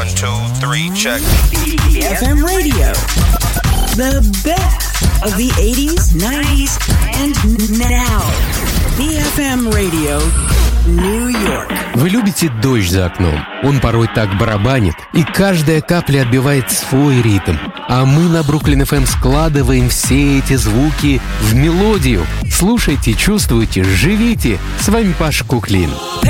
2, 3, check. BFM Radio. The best of the 80s, 90s, and now. BFM Radio, New York. Вы любите дождь за окном? Он порой так барабанит, и каждая капля отбивает свой ритм. А мы на Бруклин FM складываем все эти звуки в мелодию. Слушайте, чувствуйте, живите. С вами Паша Куклин.